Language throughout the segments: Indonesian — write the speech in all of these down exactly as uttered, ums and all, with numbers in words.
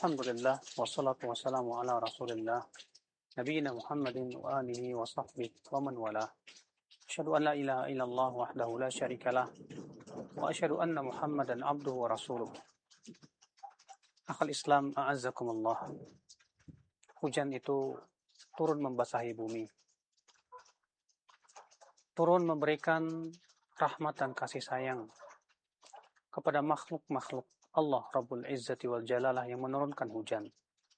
Alhamdulillah, wassalatu wassalamu ala rasulillah, nabiyina Muhammadin wa alihi wa sahbihi wa man wala. Asyhadu an la ilaha illallah wahdahu la syarikalah, wa asyhadu anna Muhammadan abduhu wa rasuluh. Akhal Islam, a'azzakumullah. Hujan itu turun membasahi bumi. Turun memberikan rahmat dan kasih sayang kepada makhluk-makhluk Allah Rabbul Izzati wal Jalalah yang menurunkan hujan.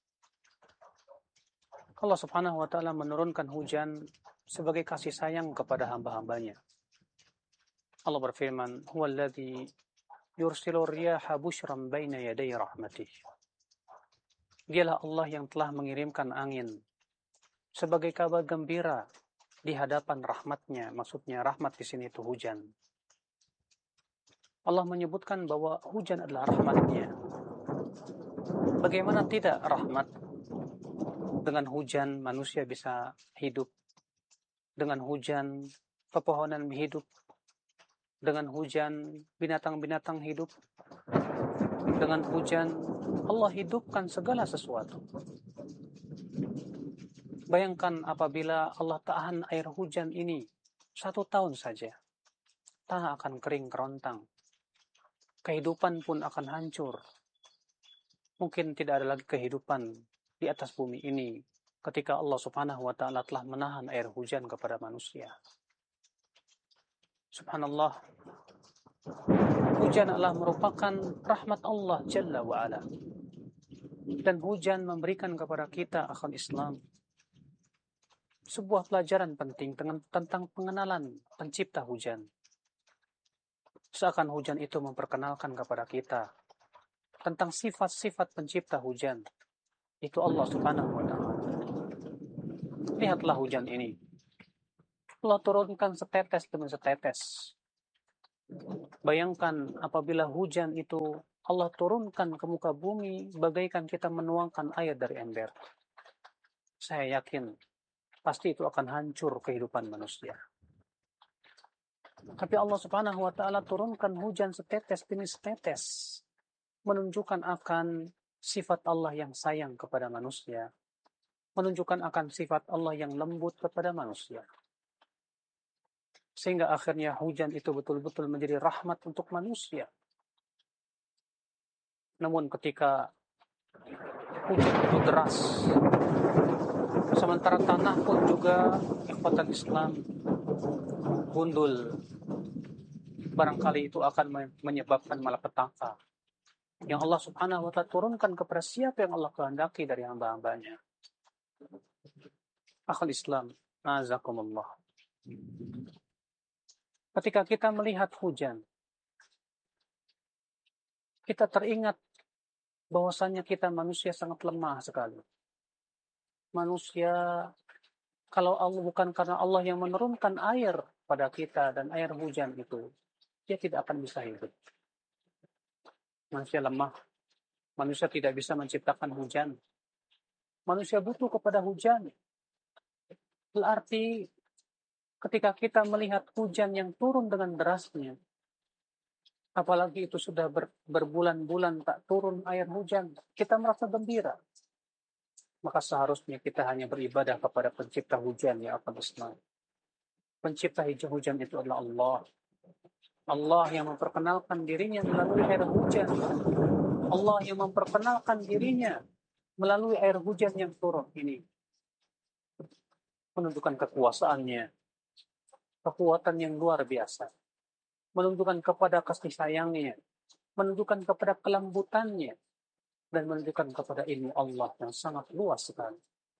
Allah Subhanahu wa Ta'ala menurunkan hujan sebagai kasih sayang kepada hamba-hambanya. Allah berfirman, "Huwallazi yursilu riyaha busyran baina yaday rahmatih." Dialah Allah yang telah mengirimkan angin sebagai kabar gembira di hadapan rahmatnya. Maksudnya rahmat di sini itu hujan. Allah menyebutkan bahwa hujan adalah rahmatnya. Bagaimana tidak rahmat? Dengan hujan manusia bisa hidup. Dengan hujan pepohonan hidup. Dengan hujan binatang-binatang hidup. Dengan hujan Allah hidupkan segala sesuatu. Bayangkan apabila Allah tahan air hujan ini satu tahun saja, tanah akan kering kerontang. Kehidupan pun akan hancur. Mungkin tidak ada lagi kehidupan di atas bumi ini ketika Allah Subhanahu wa Ta'ala telah menahan air hujan kepada manusia. Subhanallah. Hujan adalah merupakan rahmat Allah Jalla wa Ala. Dan hujan memberikan kepada kita akan Islam sebuah pelajaran penting tentang pengenalan pencipta hujan. Seakan hujan itu memperkenalkan kepada kita tentang sifat-sifat pencipta hujan. Itu Allah Subhanahu wa Ta'ala. Lihatlah hujan ini. Allah turunkan setetes demi setetes. Bayangkan apabila hujan itu Allah turunkan ke muka bumi bagaikan kita menuangkan air dari ember. Saya yakin pasti itu akan hancur kehidupan manusia. Tapi Allah Subhanahu wa Ta'ala turunkan hujan setetes demi setetes, menunjukkan akan sifat Allah yang sayang kepada manusia, menunjukkan akan sifat Allah yang lembut kepada manusia. Sehingga akhirnya hujan itu betul-betul menjadi rahmat untuk manusia. Namun ketika hujan itu deras, sementara tanah pun juga ikhwatan Islam gundul, barangkali itu akan menyebabkan malapetaka yang Allah Subhanahu wa Ta'ala turunkan kepada siapa yang Allah kehendaki dari hamba-hambanya. Akhul Islam, azakumullah. Ketika kita melihat hujan, kita teringat bahwasanya kita manusia sangat lemah sekali. Manusia, kalau Allah bukan karena Allah yang menurunkan air pada kita dan air hujan itu, dia tidak akan bisa hidup. Manusia lemah. Manusia tidak bisa menciptakan hujan. Manusia butuh kepada hujan. Berarti ketika kita melihat hujan yang turun dengan derasnya, apalagi itu sudah ber, berbulan-bulan tak turun air hujan, kita merasa gembira. Maka seharusnya kita hanya beribadah kepada pencipta hujan, ya akan Islam. Pencipta hujan itu adalah Allah. Allah yang memperkenalkan dirinya melalui air hujan. Allah yang memperkenalkan dirinya melalui air hujan yang turun ini. Menunjukkan kekuasaannya, kekuatan yang luar biasa. Menunjukkan kepada kasih sayangnya, menunjukkan kepada kelembutannya, dan menunjukkan kepada ilmu Allah yang sangat luas sekali.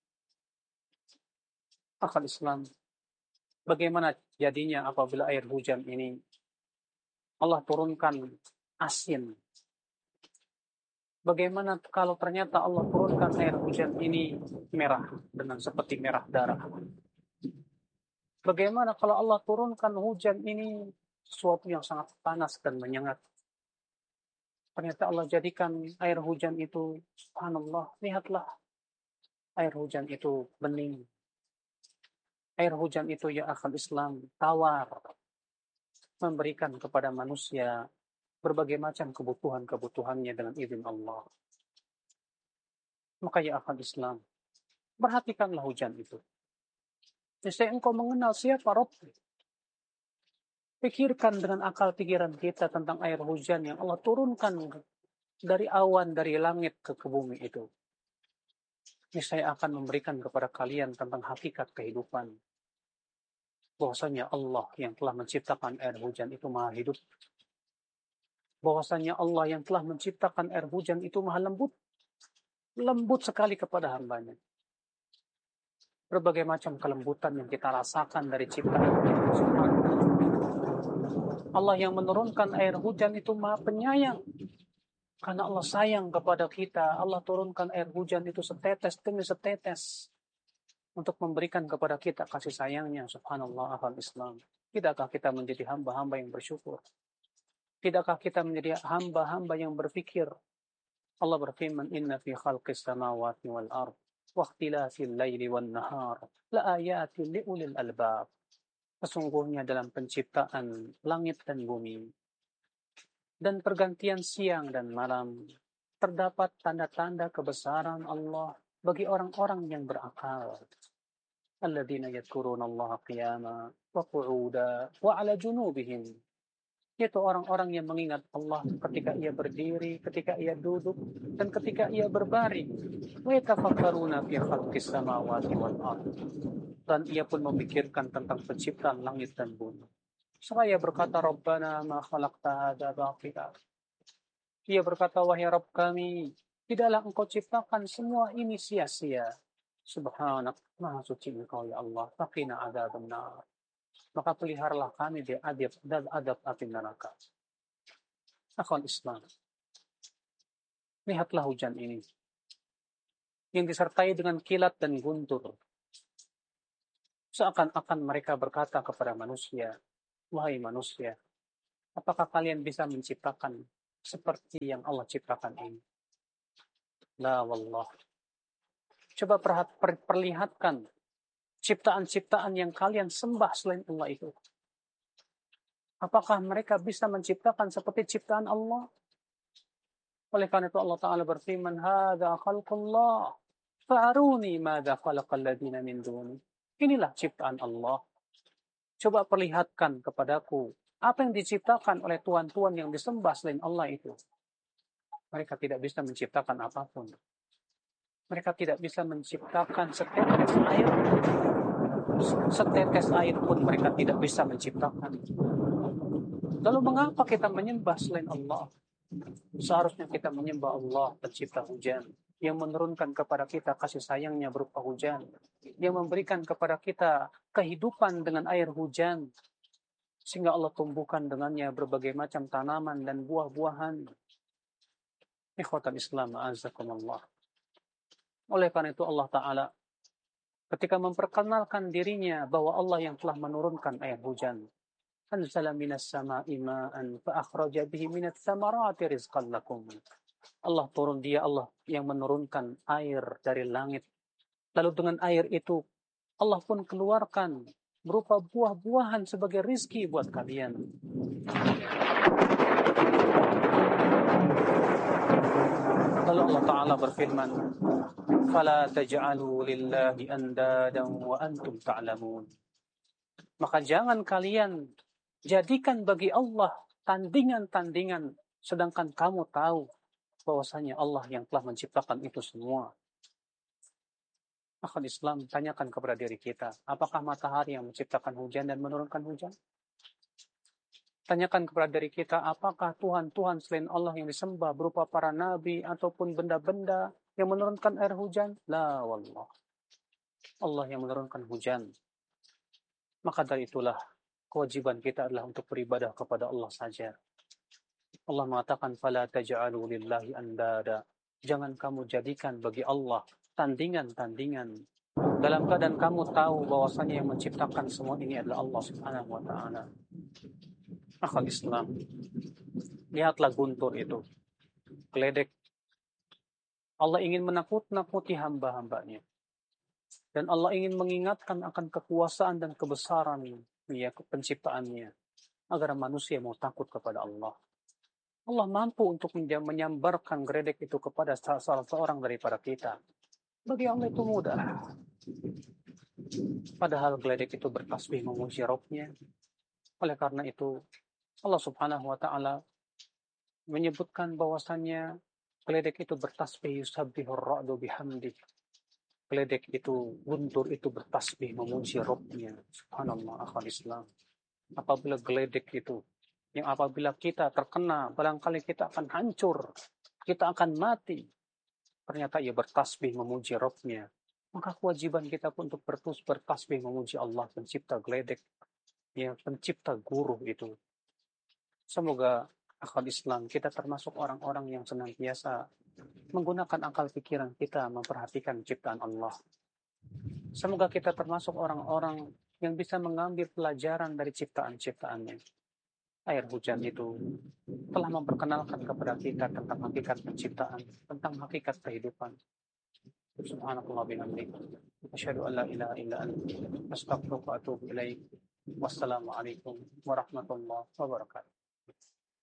Akal Islam, bagaimana jadinya apabila air hujan ini Allah turunkan asin? Bagaimana kalau ternyata Allah turunkan air hujan ini merah dengan seperti merah darah? Bagaimana kalau Allah turunkan hujan ini sesuatu yang sangat panas dan menyengat? Ternyata Allah jadikan air hujan itu, subhanallah, lihatlah, air hujan itu bening. Air hujan itu, ya akhal Islam, tawar, memberikan kepada manusia berbagai macam kebutuhan-kebutuhannya dengan izin Allah. Maka ya akal Islam, perhatikanlah hujan itu. Niscaya engkau mengenal siapa Rabb. Pikirkan dengan akal pikiran kita tentang air hujan yang Allah turunkan dari awan, dari langit ke, ke bumi itu. Niscaya akan memberikan kepada kalian tentang hakikat kehidupan. Bahwasanya Allah yang telah menciptakan air hujan itu maha hidup. Bahwasanya Allah yang telah menciptakan air hujan itu maha lembut. Lembut sekali kepada hambanya. Berbagai macam kelembutan yang kita rasakan dari ciptaan Allah. Allah yang menurunkan air hujan itu maha penyayang. Karena Allah sayang kepada kita, Allah turunkan air hujan itu setetes demi setetes untuk memberikan kepada kita kasih sayangnya. Subhanallah, akal Islam. Tidakkah kita menjadi hamba-hamba yang bersyukur? Tidakkah kita menjadi hamba-hamba yang berfikir? Allah berfirman, Inna fi khalqis samawati wal ard wa ikhtilafil laili wan nahar la ayatin li ulil albab. Sesungguhnya dalam penciptaan langit dan bumi dan pergantian siang dan malam terdapat tanda-tanda kebesaran Allah bagi orang-orang yang berakal. Alladzina yadhkuruna Allah qiyama wa qu'uda wa 'ala junubihim. Yaitu orang-orang yang mengingat Allah ketika ia berdiri, ketika ia duduk, dan ketika ia berbaring. Wa yatafakkaruna fi khalqis samawati wal ard. Dan ia pun memikirkan tentang penciptaan langit dan bumi. Seraya berkata, Rabbana ma khalaqta hadza batila. Ia berkata, wahai Rabb kami, tidaklah engkau ciptakan semua ini sia-sia. Subhanak, maha suci engkau ya Allah. Faqina adzaban nar. Maka peliharalah kami dari adab dan adab api neraka. Akhwan Islam. Lihatlah hujan ini. Yang disertai dengan kilat dan guntur. Seakan-akan mereka berkata kepada manusia, wahai manusia, apakah kalian bisa menciptakan seperti yang Allah ciptakan ini? La wallah. Coba perhat, per, perlihatkan ciptaan-ciptaan yang kalian sembah selain Allah itu. Apakah mereka bisa menciptakan seperti ciptaan Allah? Oleh karena itu Allah Ta'ala berfirman, Hada khalqullah, fa'aruni madha khalaqal ladina min duni. Inilah ciptaan Allah. Coba perlihatkan kepadaku apa yang diciptakan oleh tuan-tuan yang disembah selain Allah itu. Mereka tidak bisa menciptakan apapun. Mereka tidak bisa menciptakan setetes air. Setetes air pun mereka tidak bisa menciptakan. Lalu mengapa kita menyembah selain Allah? Seharusnya kita menyembah Allah pencipta hujan, yang menurunkan kepada kita kasih sayangnya berupa hujan, yang memberikan kepada kita kehidupan dengan air hujan, sehingga Allah tumbuhkan dengannya berbagai macam tanaman dan buah-buahan. Ikhwatan Islam, a'azakumullah. Oleh karena itu Allah Ta'ala ketika memperkenalkan dirinya bahwa Allah yang telah menurunkan air hujan, anzala minas sama'i ma'an fa akhraja bihi minats thamarati rizqan lakum. Allah turun, dia Allah yang menurunkan air dari langit. Lalu dengan air itu Allah pun keluarkan berupa buah-buahan sebagai rizki buat kalian. Lalu Allah Ta'ala berfirman, Fala taj'alu lillahi andadan wa antum ta'lamun. Maka jangan kalian jadikan bagi Allah tandingan-tandingan, sedangkan kamu tahu bahwasanya Allah yang telah menciptakan itu semua. Akhwat Islam, tanyakan kepada diri kita, apakah matahari yang menciptakan hujan dan menurunkan hujan? Tanyakan kepada diri kita, apakah Tuhan-Tuhan selain Allah yang disembah berupa para nabi ataupun benda-benda yang menurunkan air hujan? La wallah. Allah yang menurunkan hujan. Maka dari itulah kewajiban kita adalah untuk beribadah kepada Allah saja. Allah mengatakan, Fala taj'alu lillahi andada. Jangan kamu jadikan bagi Allah tandingan-tandingan. Dalam keadaan kamu tahu bahwasanya yang menciptakan semua ini adalah Allah Subhanahu wa Ta'ala. Akhwat Islam, lihatlah guntur itu, geledek. Allah ingin menakut-nakuti hamba-hambanya. Dan Allah ingin mengingatkan akan kekuasaan dan kebesaran ya, penciptaannya, agar manusia mau takut kepada Allah. Allah mampu untuk menyambarkan geledek itu kepada salah seorang daripada kita. Bagi Allah itu mudah. Padahal geledek itu bertasbih memuji Rabbnya. Oleh karena itu, Allah Subhanahu wa Ta'ala menyebutkan bahwasannya geledek itu bertasbih yusabbihur ra'du bihamdi. Geledek itu, guntur itu bertasbih memuji Rabbnya. Subhanallah, akhal Islam. Apabila geledek itu, yang apabila kita terkena, barangkali kita akan hancur, kita akan mati. Ternyata ia bertasbih memuji Rabbnya. Maka kewajiban kita pun untuk bertus bertasbih memuji Allah, pencipta geledek, yang pencipta guru itu. Semoga akal Islam kita termasuk orang-orang yang senantiasa menggunakan akal pikiran kita memperhatikan ciptaan Allah. Semoga kita termasuk orang-orang yang bisa mengambil pelajaran dari ciptaan-ciptaannya. Air hujan itu telah memperkenalkan kepada kita tentang hakikat penciptaan, tentang hakikat kehidupan. Subhanallah bihamdik. Asyhadu an la ilaha illa anta, astaghfiruka wa atubu ilaik. Wassalamualaikum warahmatullahi wabarakatuh.